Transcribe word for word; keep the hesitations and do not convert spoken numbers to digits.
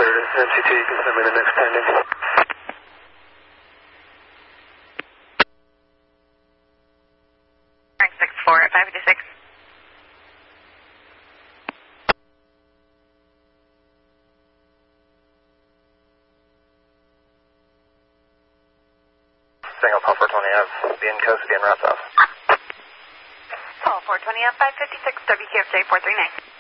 cleared. M C T, you can send me the next pending. Frank six four at five fifty-six. Single Paul four twenty F, be in custody and wrapped up. Paul four twenty F five fifty-six, W Q F J four three nine.